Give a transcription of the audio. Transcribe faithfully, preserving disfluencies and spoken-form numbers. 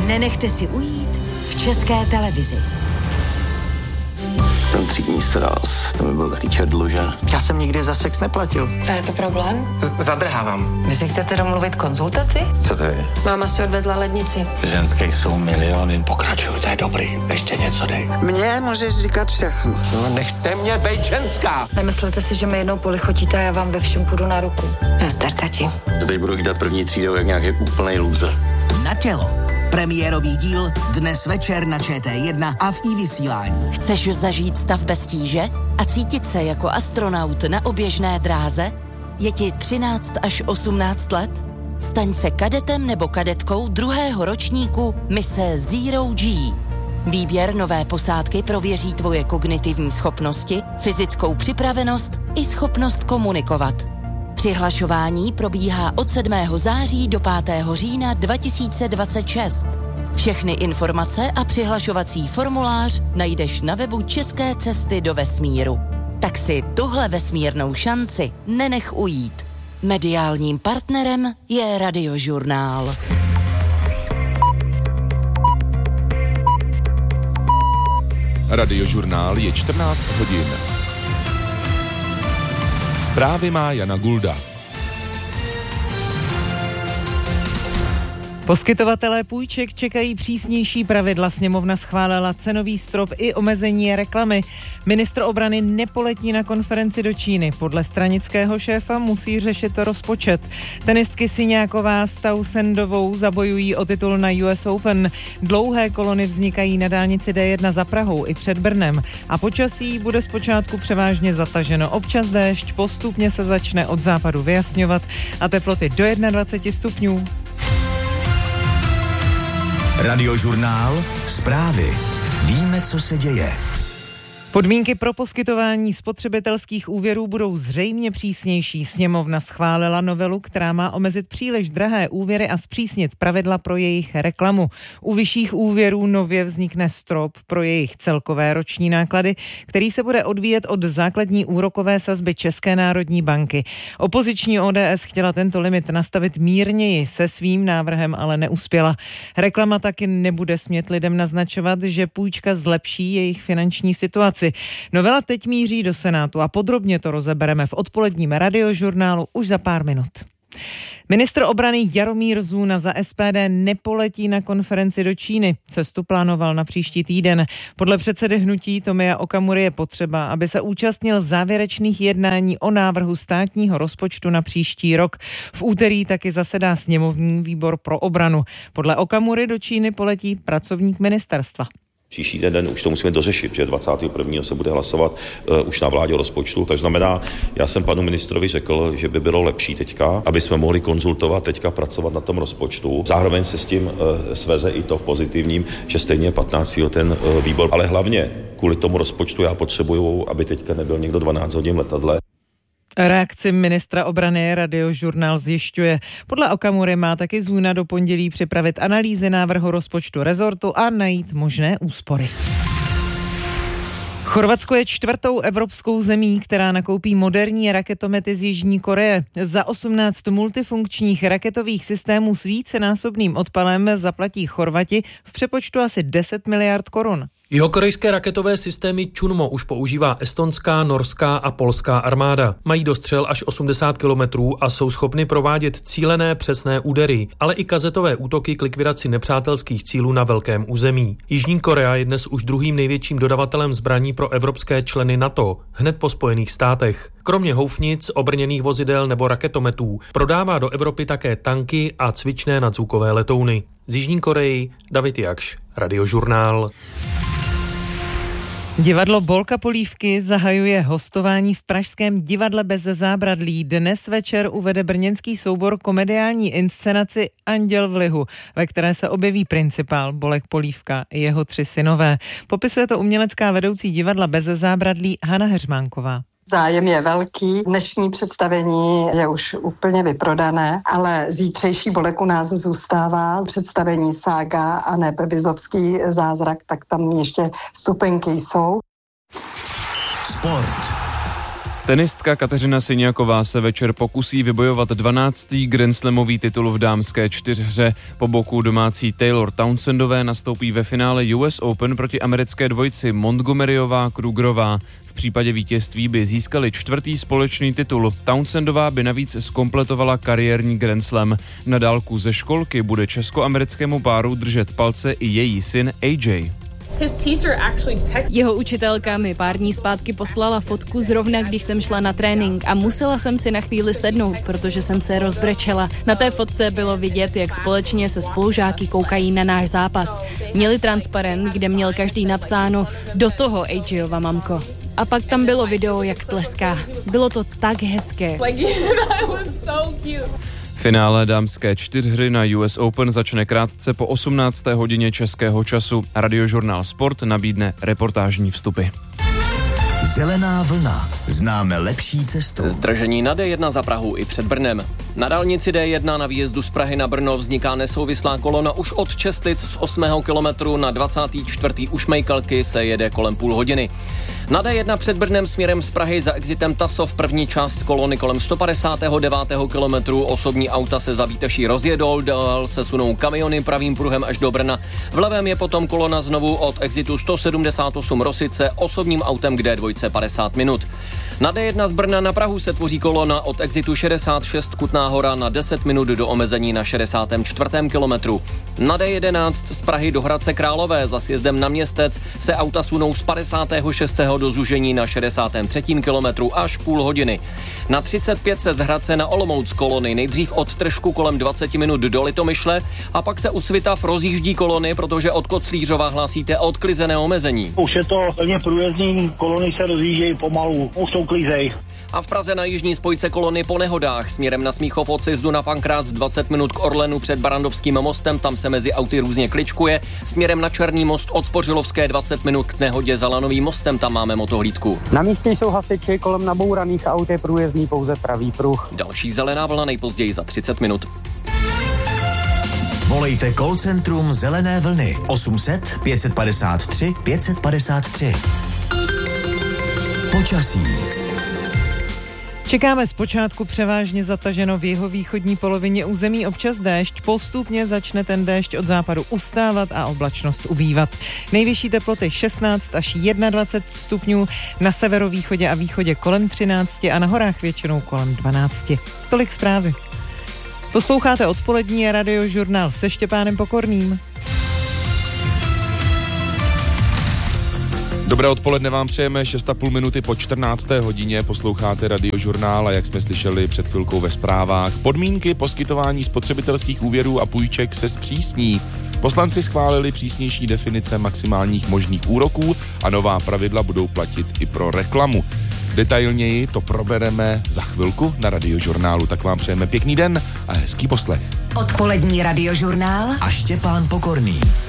Nenechte si ujít v České televizi. Ten třídní sráz, to mi byl Richard Dlužen. Já jsem nikdy za sex neplatil. A je to problém? Z- zadrhávám. Vy si chcete domluvit konzultaci? Co to je? Máma si odvezla lednici. Ženský jsou miliony. Pokračuj, to je dobrý. Ještě něco dej. Mně můžeš říkat všechno. No, nechte mě bejt ženská. Nemyslete si, že mi jednou polichotíte a já vám ve všem půjdu na ruku. Nazdar, tati. Že teď budu jít první třídou jak nějaký úplnej loser. Na tělo. Premiérový díl dnes večer na Č T jedna a v iVysílání. Chceš zažít stav bez tíže a cítit se jako astronaut na oběžné dráze? Je ti třináct až osmnáct let? Staň se kadetem nebo kadetkou druhého ročníku mise Zero G. Výběr nové posádky prověří tvoje kognitivní schopnosti, fyzickou připravenost i schopnost komunikovat. Přihlašování probíhá od sedmého září do pátého října dva tisíce dvacet šest. Všechny informace a přihlašovací formulář najdeš na webu České cesty do vesmíru. Tak si tuhle vesmírnou šanci nenech ujít. Mediálním partnerem je Radiožurnál. Radiožurnál je čtrnáct hodin. Zprávy má Jana Gulda. Poskytovatelé půjček čekají přísnější pravidla. Sněmovna schválila cenový strop i omezení reklamy. Ministr obrany nepoletí na konferenci do Číny. Podle stranického šéfa musí řešit rozpočet. Tenistky Siňáková s Tausendovou zabojují o titul na U S Open. Dlouhé kolony vznikají na dálnici D jedna za Prahou i před Brnem. A počasí bude zpočátku převážně zataženo. Občas déšť, postupně se začne od západu vyjasňovat a teploty do dvacet jedna stupňů. Radiožurnál, zprávy. Víme, co se děje. Podmínky pro poskytování spotřebitelských úvěrů budou zřejmě přísnější. Sněmovna schválila novelu, která má omezit příliš drahé úvěry a zpřísnit pravidla pro jejich reklamu. U vyšších úvěrů nově vznikne strop pro jejich celkové roční náklady, který se bude odvíjet od základní úrokové sazby České národní banky. Opoziční O D S chtěla tento limit nastavit mírněji, se svým návrhem ale neuspěla. Reklama taky nebude smět lidem naznačovat, že půjčka zlepší jejich finanční situaci. Novela teď míří do Senátu a podrobně to rozebereme v odpoledním Radiožurnálu už za pár minut. Ministr obrany Jaromír Zůna za S P D nepoletí na konferenci do Číny. Cestu plánoval na příští týden. Podle předsedy hnutí Tomia Okamury je potřeba, aby se účastnil závěrečných jednání o návrhu státního rozpočtu na příští rok. V úterý taky zasedá sněmovní výbor pro obranu. Podle Okamury do Číny poletí pracovník ministerstva. Příští den už to musíme dořešit, že dvacátého prvního se bude hlasovat uh, už na vládě o rozpočtu, takže znamená, já jsem panu ministrovi řekl, že by bylo lepší teďka, aby jsme mohli konzultovat teďka pracovat na tom rozpočtu. Zároveň se s tím uh, sveze i to v pozitivním, že stejně patnáctého ten uh, výbor, ale hlavně kvůli tomu rozpočtu já potřebuju, aby teďka nebyl někdo dvanáct hodin v letadle. Reakci ministra obrany Radiožurnál zjišťuje. Podle Okamury má taky Zůna do pondělí připravit analýzy návrhu rozpočtu rezortu a najít možné úspory. Chorvatsko je čtvrtou evropskou zemí, která nakoupí moderní raketomety z Jižní Koreje. Za osmnáct multifunkčních raketových systémů s vícenásobným odpalem zaplatí Chorvati v přepočtu asi deset miliard korun. Jihokorejské raketové systémy Chunmo už používá estonská, norská a polská armáda. Mají dostřel až osmdesát kilometrů a jsou schopny provádět cílené přesné údery, ale i kazetové útoky k likvidaci nepřátelských cílů na velkém území. Jižní Korea je dnes už druhým největším dodavatelem zbraní pro evropské členy NATO, hned po Spojených státech. Kromě houfnic, obrněných vozidel nebo raketometů prodává do Evropy také tanky a cvičné nadzvukové letouny. Z Jižní Koreji David Jakš, Radiožurnál. Divadlo Bolka Polívky zahajuje hostování v pražském divadle Bez zábradlí. Dnes večer uvede brněnský soubor komediální inscenaci Anděl v lihu, ve které se objeví principál Bolek Polívka i jeho tři synové. Popisuje to umělecká vedoucí divadla Bez zábradlí Hana Heřmánková. Zájem je velký, dnešní představení je už úplně vyprodané, ale zítřejší Bolek u nás zůstává. Představení Sága a ne Bebizovský zázrak, tak tam ještě vstupenky jsou. Sport. Tenistka Kateřina Siniaková se večer pokusí vybojovat dvanáctý grandslamový titul v dámské čtyřhře. Po boku domácí Taylor Townsendové nastoupí ve finále U S Open proti americké dvojici Montgomeryová Krugerová. V případě vítězství by získali čtvrtý společný titul. Townsendová by navíc zkompletovala kariérní Grand Slam. Na dálku ze školky bude česko-americkému páru držet palce i její syn A J. Jeho učitelka mi pár dní zpátky poslala fotku zrovna, když jsem šla na trénink a musela jsem si na chvíli sednout, protože jsem se rozbrečela. Na té fotce bylo vidět, jak společně se spolužáky koukají na náš zápas. Měli transparent, kde měl každý napsáno "Do toho, AJova mamko". A pak tam bylo video, jak tleská. Bylo to tak hezké. Finále dámské čtyřhry na U S Open začne krátce po osmnácté hodině českého času. Radiožurnál Sport nabídne reportážní vstupy. Zelená vlna. Známe lepší cestu. Zdržení na D jedna za Prahu i před Brnem. Na dálnici D jedna na výjezdu z Prahy na Brno vzniká nesouvislá kolona už od Čestlic z osmého kilometru na dvacátý čtvrtý u Šmejkalky se jede kolem půl hodiny. Na D jedna před Brnem směrem z Prahy za exitem Tasov první část kolony kolem sto padesátého devátého kilometru. Osobní auta se za Výteší rozjedou, dál se sunou kamiony pravým pruhem až do Brna. V levém je potom kolona znovu od exitu sto sedmdesát osm Rosice osobním autem k D dva padesát minut. Na D jedna z Brna na Prahu se tvoří kolona od exitu šedesát šest Kutná Hora na deset minut do omezení na šedesátém čtvrtém kilometru. Na D jedenáct z Prahy do Hradce Králové za sjezdem na Městec se auta sunou z padesátého šestého do zúžení na šedesátém třetím kilometru až půl hodiny. Na třicet pět se z Hradce na Olomouc z kolony nejdřív od Tržku kolem dvacet minut do Litomyšle a pak se u Svitav rozjíždí kolony, protože od Koclířova hlásíte odklizené omezení. Už je to plně průjezdní, kolony se rozjíždějí pomalu, už to uklízej. A v Praze na jižní spojce kolony po nehodách směrem na Smíchov od sjezdu na Pankrác dvacet minut k Orlenu před Barandovským mostem, tam se mezi auty různě kličkuje. Směrem na Černý most od Spořilovské dvacet minut k nehodě za Lanovým mostem, tam máme motohlídku. Na místě jsou hasiči, kolem nabouraných aut je průjezdný pouze pravý pruh. Další zelená vlna nejpozději za třicet minut. Volejte call centrum Zelené vlny osm set pět padesát tři pět padesát tři. Počasí. Čekáme zpočátku převážně zataženo v jihovýchodní polovině území, občas déšť, postupně začne ten déšť od západu ustávat a oblačnost ubývat. Nejvyšší teploty šestnáct až dvacet jedna stupňů, na severovýchodě a východě kolem třináct a na horách většinou kolem dvanáct. Tolik zprávy. Posloucháte odpolední radiožurnál se Štěpánem Pokorným. Dobré odpoledne vám přejeme, šest a půl minuty po čtrnácté hodině, posloucháte radiožurnál a jak jsme slyšeli před chvilkou ve zprávách, podmínky poskytování spotřebitelských úvěrů a půjček se zpřísní. Poslanci schválili přísnější definice maximálních možných úroků a nová pravidla budou platit i pro reklamu. Detailněji to probereme za chvilku na radiožurnálu, tak vám přejeme pěkný den a hezký poslech. Odpolední radiožurnál a Štěpán Pokorný.